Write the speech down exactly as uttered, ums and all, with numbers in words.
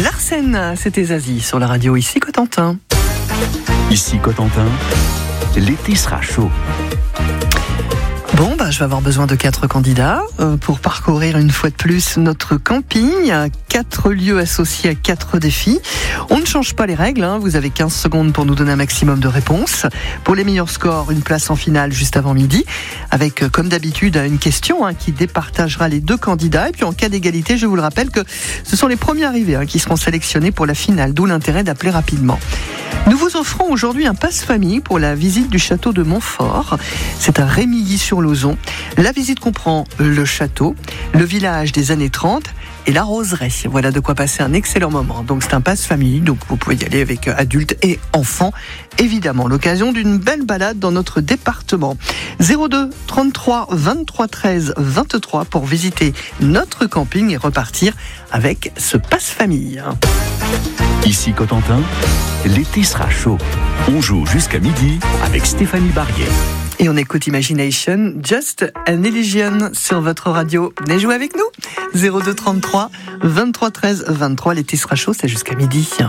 Larsen, c'était Zazie sur la radio. Ici Cotentin. Ici Cotentin, l'été sera chaud. Bon, bah, je vais avoir besoin de quatre candidats euh, pour parcourir une fois de plus notre camping. Quatre lieux associés à quatre défis. On ne change pas les règles, hein. Vous avez quinze secondes pour nous donner un maximum de réponses. Pour les meilleurs scores, une place en finale juste avant midi. Avec, comme d'habitude, une question hein, qui départagera les deux candidats. Et puis en cas d'égalité, je vous le rappelle que ce sont les premiers arrivés hein, qui seront sélectionnés pour la finale. D'où l'intérêt d'appeler rapidement. Nous vous offrons aujourd'hui un passe-famille pour la visite du château de Montfort. C'est à Rémilly-sur-Lauzon. La visite comprend le château, le village des années trente et la roseraie. Voilà de quoi passer un excellent moment. Donc c'est un passe-famille, donc vous pouvez y aller avec adultes et enfants. Évidemment, l'occasion d'une belle balade dans notre département. zéro deux trente-trois vingt-trois treize vingt-trois pour visiter notre camping et repartir avec ce passe-famille. Ici Cotentin, l'été sera chaud. On joue jusqu'à midi avec Stéphanie Barrier. Et on écoute Imagination, Just an Illusion sur votre radio. Venez jouer avec nous. zéro deux trente-trois vingt-trois treize vingt-trois. L'été sera chaud, c'est jusqu'à midi.